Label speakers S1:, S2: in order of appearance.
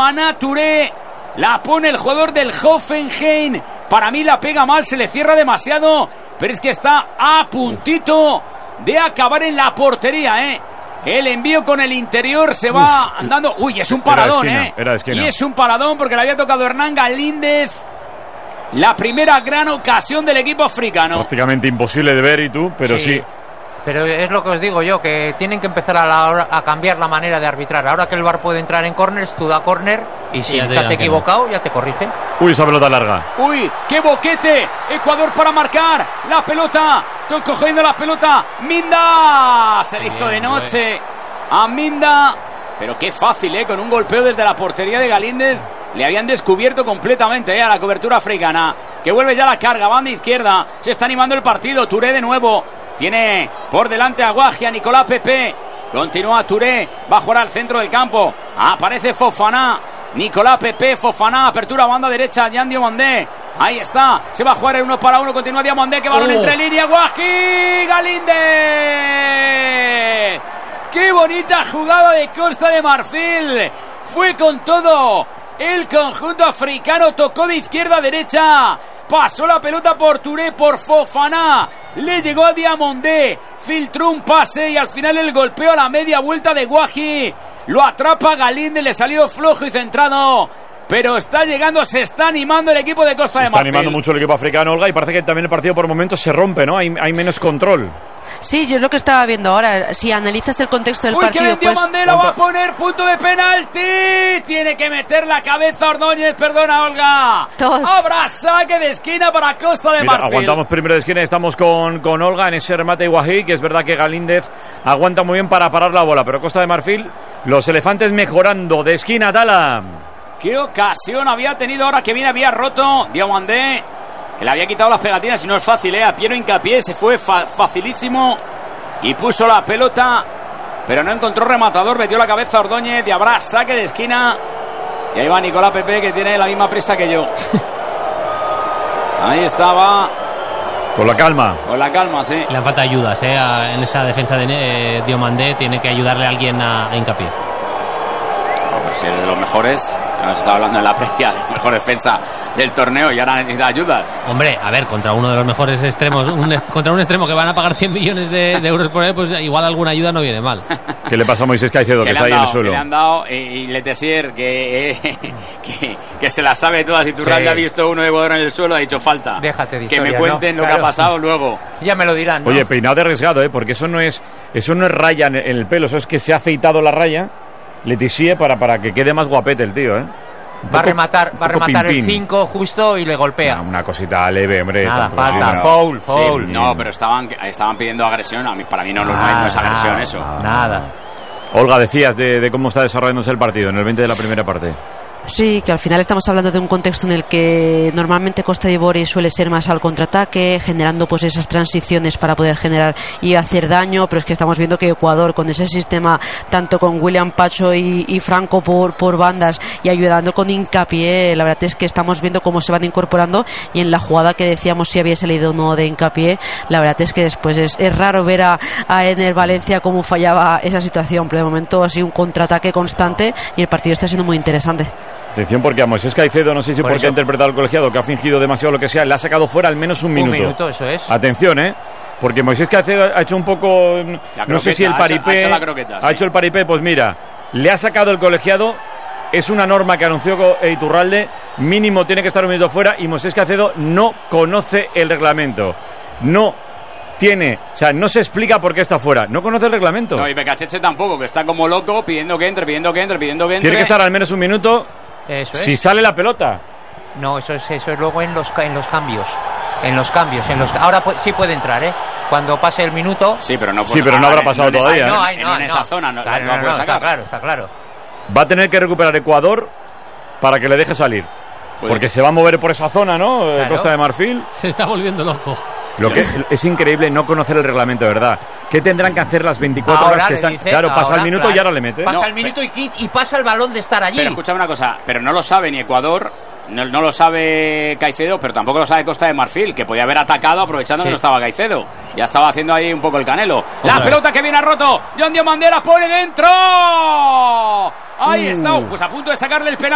S1: Fofana, Touré, la pone el jugador del Hoffenheim. Para mí la pega mal, se le cierra demasiado, pero es que está a puntito de acabar en la portería, El envío con el interior se va andando. Uy, es un paradón,
S2: Era esquina.
S1: Y es un paradón porque le había tocado Hernán Galíndez. La primera gran ocasión del equipo africano.
S2: Prácticamente imposible de ver, y tú, pero sí.
S3: Pero es lo que os digo yo, que tienen que empezar a cambiar la manera de arbitrar. Ahora que el VAR puede entrar en corners, tú da corner y si estás equivocado ya te corrigen.
S2: Uy, esa pelota larga.
S1: Uy, qué boquete. Ecuador para marcar. La pelota. Estoy cogiendo la pelota. Minda. Se le hizo de noche a Minda. Pero qué fácil, con un golpeo desde la portería de Galíndez. Le habían descubierto completamente, a la cobertura africana. Que vuelve ya la carga, banda izquierda. Se está animando el partido. Touré de nuevo. Tiene por delante a Guaji, a Nicolás Pepe. Continúa Touré. Va a jugar al centro del campo. Aparece Fofana. Nicolás Pepe, Fofana. Apertura banda derecha. Jan Diomandé. Ahí está. Se va a jugar el 1 para 1. Continúa Diomandé. Que balón entre línea. Guaji. Galíndez. ¡Qué bonita jugada de Costa de Marfil! Fue con todo el conjunto africano, tocó de izquierda a derecha, pasó la pelota por Touré, por Fofana, le llegó a Diomandé, filtró un pase y al final el golpeo a la media vuelta de Guaji, lo atrapa Galíndez, le salió flojo y centrado. Pero está llegando, se está animando el equipo de Costa de Marfil.
S2: Está animando mucho el equipo africano, Olga, y parece que también el partido por momentos se rompe, ¿no? Hay menos control.
S4: Sí, yo es lo que estaba viendo ahora. Si analizas el contexto del partido...
S1: ¡Uy, que Diomandé la va a poner! ¡Punto de penalti! Tiene que meter la cabeza Ordóñez, perdona, Olga. Habrá saque de esquina para Costa de Marfil.
S2: Aguantamos primero de esquina y estamos con Olga en ese remate de Guaji, que es verdad que Galíndez aguanta muy bien para parar la bola, pero Costa de Marfil, los elefantes mejorando de esquina, Tala.
S1: ¿Qué ocasión había tenido ahora que viene? Había roto Diomandé, que le había quitado las pegatinas y no es fácil, a Piero Hincapié se fue facilísimo y puso la pelota, pero no encontró rematador, metió la cabeza a Ordóñez y habrá saque de esquina. Y ahí va Nicolás Pepe, que tiene la misma prisa que yo. Ahí estaba.
S2: Con la calma.
S1: Con la calma, sí.
S5: Le falta ayudas, en esa defensa de Diomandé. Tiene que ayudarle a alguien a Hincapié.
S1: Si es de los mejores, nos estaba hablando en la previa, de la mejor defensa del torneo y ahora necesita ayudas.
S5: Hombre, a ver, contra uno de los mejores extremos, contra un extremo que van a pagar 100 millones de euros por él, pues igual alguna ayuda no viene mal.
S2: ¿Qué le pasa a Moisés Caicedo, que está ahí en el suelo?
S1: Que le han dado, y Letessier, que se las sabe todas, y Turralde ha visto uno de Ecuador en el suelo, ha dicho falta.
S3: Déjate de historia,
S1: que me cuenten lo que ha pasado luego.
S3: Ya me lo dirán, ¿no?
S2: Oye, peinado de arriesgado, porque eso no es raya en el pelo, eso es que se ha afeitado la raya Letessier para que quede más guapete el tío,
S3: Va a rematar el 5 justo y le golpea.
S2: Una cosita leve, hombre.
S3: Nada, falta, foul.
S1: Sí, no, pero estaban pidiendo agresión. Para mí no es agresión eso.
S3: Nada.
S2: Olga, decías de cómo está desarrollándose el partido en el 20 de la primera parte.
S4: Sí, que al final estamos hablando de un contexto en el que normalmente Costa d'Ivori suele ser más al contraataque, generando pues esas transiciones para poder generar y hacer daño, pero es que estamos viendo que Ecuador, con ese sistema tanto con William Pacho y Franco por bandas y ayudando con Hincapié, la verdad es que estamos viendo cómo se van incorporando, y en la jugada que decíamos si había salido o no de Hincapié, la verdad es que después es raro ver a Ener Valencia cómo fallaba esa situación, pero de momento ha sido un contraataque constante y el partido está siendo muy interesante.
S2: Atención, porque a Moisés Caicedo, no sé si porque ha interpretado el colegiado, que ha fingido demasiado lo que sea, le ha sacado fuera al menos un minuto.
S3: Un minuto, eso es.
S2: Atención, porque Moisés Caicedo ha hecho un poco, no sé si el paripé, ha hecho el paripé, pues mira, le ha sacado el colegiado. Es una norma que anunció Iturralde, mínimo tiene que estar un minuto fuera, y Moisés Caicedo no conoce el reglamento. No no se explica por qué está fuera. No conoce el reglamento.
S1: No, y Becacheche tampoco, que está como loco pidiendo que entre.
S2: Tiene que estar al menos un minuto.
S3: Eso es.
S2: Si sale la pelota.
S3: No, eso es luego en los cambios. Ahora sí puede entrar, cuando pase el minuto.
S1: Sí, pero no
S2: habrá pasado todavía.
S1: En esa zona no puede sacar.
S3: Está claro.
S2: Va a tener que recuperar Ecuador para que le deje salir. Porque se va a mover por esa zona, ¿no? Claro. Costa de Marfil.
S5: Se está volviendo loco.
S2: Lo que es increíble no conocer el reglamento, de verdad. ¿Qué tendrán que hacer las 24 horas que están? Pasa el minuto y ahora le mete.
S3: Pasa el minuto y pasa el balón de estar allí.
S1: Pero escúchame una cosa, pero no lo sabe ni Ecuador, no lo sabe Caicedo, pero tampoco lo sabe Costa de Marfil, que podía haber atacado aprovechando que no estaba Caicedo. Ya estaba haciendo ahí un poco el canelo. La pelota que viene a roto. Jon Diomandé la pone dentro. Ahí está, pues a punto de sacarle el penal.